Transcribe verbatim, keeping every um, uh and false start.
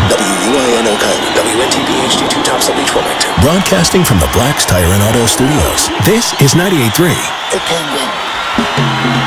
W U I N Oakland, W N T P H D two Tops Beach, Wilmington. Broadcasting from the Black's Tire and Auto Studios, this is ninety-eight point three. The Penguin.